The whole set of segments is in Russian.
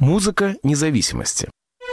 Музыка независимости.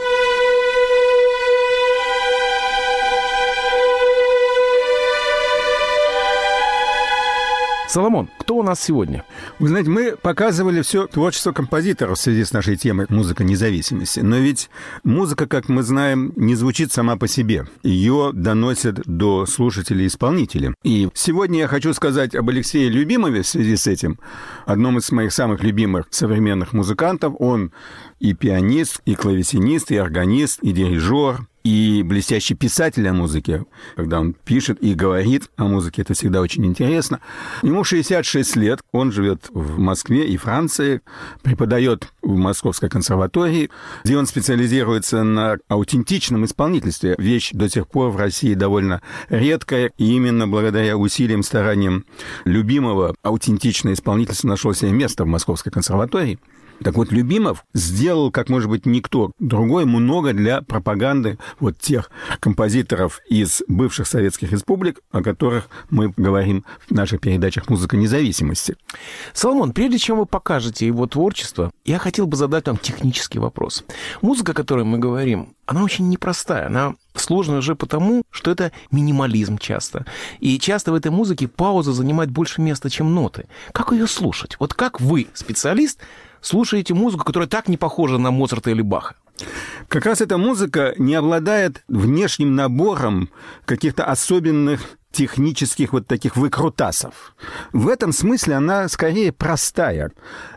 Соломон, кто у нас сегодня? Вы знаете, мы показывали все творчество композиторов в связи с нашей темой «Музыка независимости». Но ведь музыка, как мы знаем, не звучит сама по себе. Ее доносят до слушателей исполнители. И сегодня я хочу сказать об Алексее Любимове в связи с этим, одном из моих самых любимых современных музыкантов. Он и пианист, и клавесинист, и органист, и дирижер, и блестящий писатель о музыке. Когда он пишет и говорит о музыке, это всегда очень интересно. Ему 66 лет, он живет в Москве и Франции, преподает в Московской консерватории, где он специализируется на аутентичном исполнительстве. Вещь до сих пор в России довольно редкая, и именно благодаря усилиям, стараниям Любимова аутентичное исполнительство нашло себе место в Московской консерватории. Так вот, Любимов сделал, как, может быть, никто другой, много для пропаганды вот тех композиторов из бывших советских республик, о которых мы говорим в наших передачах «Музыка независимости». Соломон, прежде чем вы покажете его творчество, я хотел бы задать вам технический вопрос. Музыка, о которой мы говорим, она очень непростая, она сложная уже потому, что это минимализм часто. И часто в этой музыке пауза занимает больше места, чем ноты. Как ее слушать? Вот как вы, специалист, слушаете музыку, которая так не похожа на Моцарта или Баха? Как раз эта музыка не обладает внешним набором каких-то особенных технических вот таких выкрутасов. В этом смысле она скорее простая.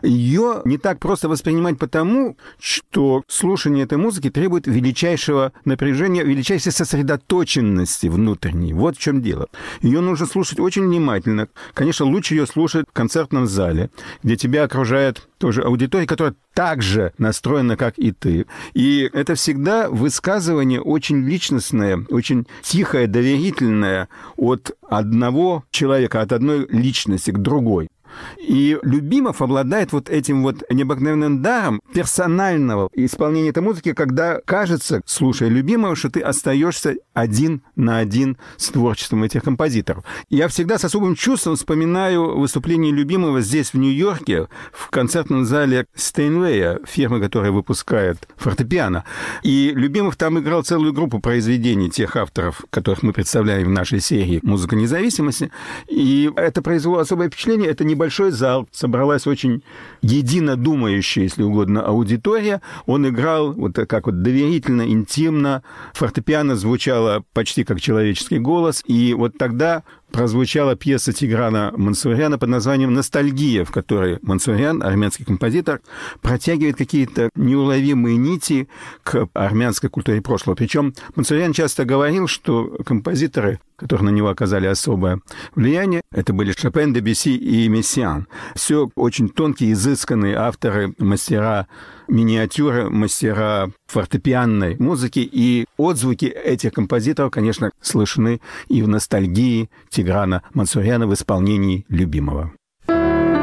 Ее не так просто воспринимать потому, что слушание этой музыки требует величайшего напряжения, величайшей сосредоточенности внутренней. Вот в чем дело. Ее нужно слушать очень внимательно. Конечно, лучше ее слушать в концертном зале, где тебя окружает тоже аудитория, которая так же настроена, как и ты. И это всегда высказывание очень личностное, очень тихое, доверительное от одного человека, от одной личности к другой. И Любимов обладает вот этим вот необыкновенным даром персонального исполнения этой музыки, когда кажется, слушая Любимова, что ты остаешься один на один с творчеством этих композиторов. Я всегда с особым чувством вспоминаю выступление Любимова здесь, в Нью-Йорке, в концертном зале Стейнвея, фирмы, которая выпускает фортепиано. И Любимов там играл целую группу произведений тех авторов, которых мы представляем в нашей серии «Музыка независимости». И это произвело особое впечатление. Это небольшой зал, собралась очень единодумающая, если угодно, аудитория. Он играл вот как вот доверительно, интимно. Фортепиано звучало почти как человеческий голос. И вот тогда прозвучала пьеса Тиграна Мансуряна под названием «Ностальгия», в которой Мансурян, армянский композитор, протягивает какие-то неуловимые нити к армянской культуре прошлого. Причем Мансурян часто говорил, что композиторы, которые на него оказали особое влияние, это были Шопен, Дебюсси и Мессиан. Все очень тонкие, изысканные авторы, мастера миниатюры, мастера фортепианной музыки, и отзвуки этих композиторов, конечно, слышны и в «Ностальгии» Тиграна Мансуряна в исполнении Любимова.